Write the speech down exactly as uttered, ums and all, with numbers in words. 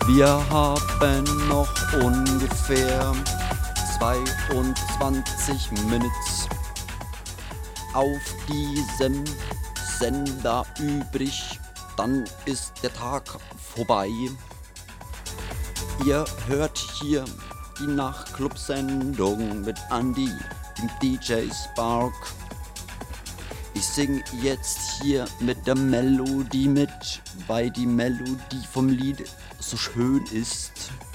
Wir haben noch ungefähr zweiundzwanzig Minuten auf diesem Sender übrig. Dann ist der Tag vorbei. Ihr hört hier die Nachtclub-Sendung mit Andy, dem D J Spark. Ich sing jetzt hier mit der Melodie mit, weil die Melodie vom Lied so schön ist.